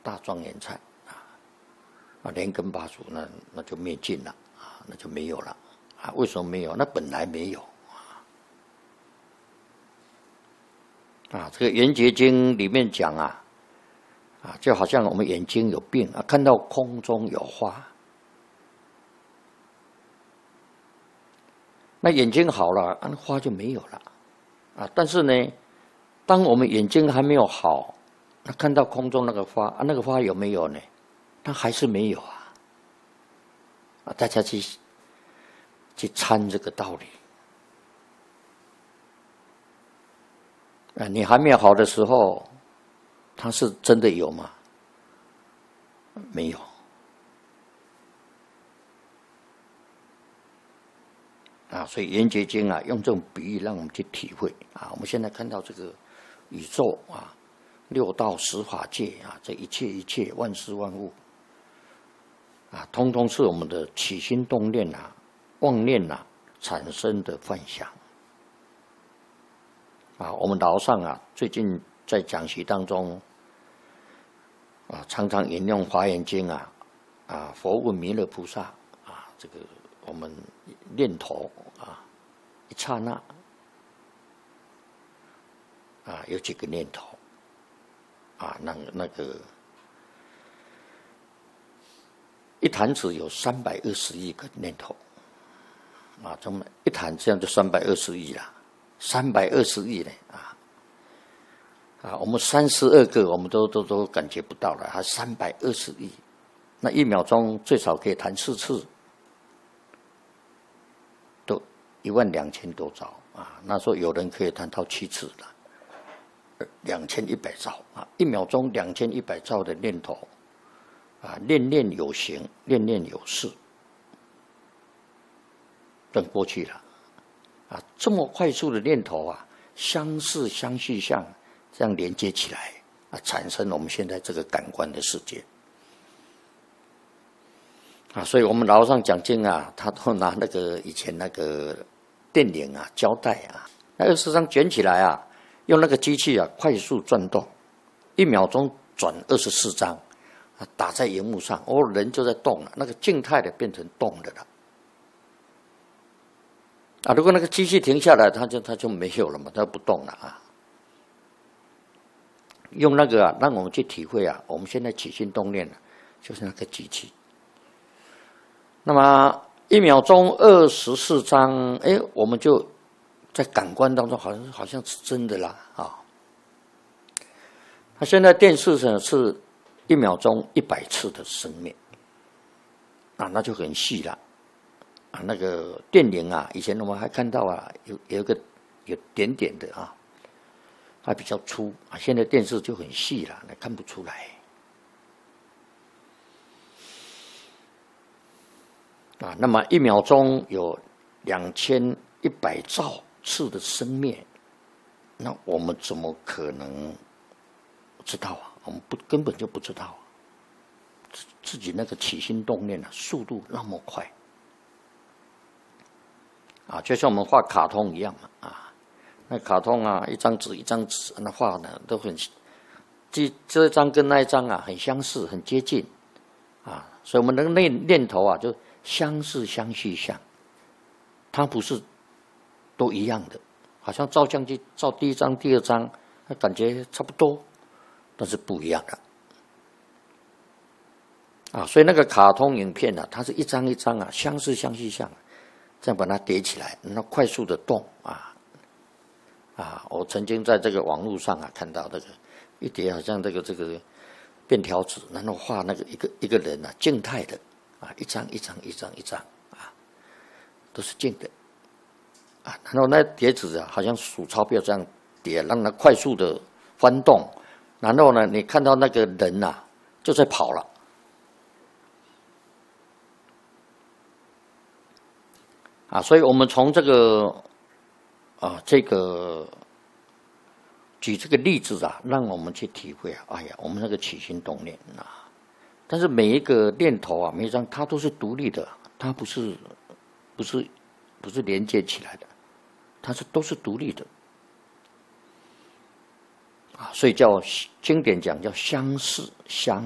大庄严禅连根拔除，那就灭尽了那就没有了为什么没有？那本来没有这个《圆觉经》里面讲就好像我们眼睛有病看到空中有花，那眼睛好了那花就没有了但是呢，当我们眼睛还没有好，那看到空中那个花那个花有没有呢？它还是没有大家去参这个道理你还没有好的时候，它是真的有吗？没有所以《圆觉经》用这种比喻让我们去体会我们现在看到这个宇宙六道十法界这一切一切万事万物通通是我们的起心动念妄念产生的幻想我们老上最近在讲习当中常常引用《华严经》佛问弥勒菩萨这个我们念头一刹那有几个念头那个一弹指有320亿个念头这么一弹这样就320亿了，320亿呢我们32个我们都感觉不到了，还320亿，那1秒钟最少可以弹4次，都12000多兆那时候有人可以弹到7次了，2100兆1秒钟2100兆的念头念念有形，念念有事，等过去了这么快速的念头相似相续相这样连接起来产生我们现在这个感官的世界所以我们老和尚讲经他都拿那个以前那个电铃胶带那24张卷起来用那个机器快速转动，1秒钟转24张打在荧幕上人就在动了，那个静态的变成动的了如果那个机器停下来，它就没有了嘛，它不动了用那个让我们去体会我们现在起心动念就是那个机器。那么1秒钟24张，我们就在感官当中好像是真的啦那现在电视上是1秒钟100次的生灭那就很细了那个电铃以前我们还看到有一个有点点的它比较粗现在电视就很细了，看不出来那么1秒钟有2100兆次的生灭，那我们怎么可能知道我们根本就不知道自己那个起心动念速度那么快就像我们画卡通一样那卡通一张纸一张纸那画都很这一张跟那一张很相似很接近所以我们的念头就相似相续相，它不是都一样的，好像照相机照第一张第二张感觉差不多，但是不一样的所以那个卡通影片它是一张一张相似相续相这样把它叠起来，那快速的动我曾经在这个网络上看到这个一叠好像这个便条纸，然后画那个一个人静态的一张一张一张一张都是静的然后那叠纸好像数钞票这样叠，让它快速的翻动，然后呢你看到那个人就在跑了所以我们从这个举这个例子让我们去体会我们那个起心动念但是每一个念头每一张它都是独立的，它不是连接起来的，它都是独立的所以叫经典讲叫相似相